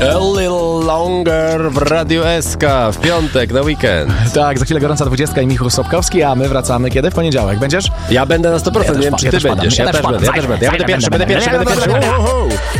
A Little Longer w Radiu SK w piątek na weekend. Tak, za chwilę gorąca 20 i Michał Sobkowski, a my wracamy kiedy? W poniedziałek. Będziesz? Ja będę na 100%, nie wiem czy ty będziesz. Ja też będę pierwszy.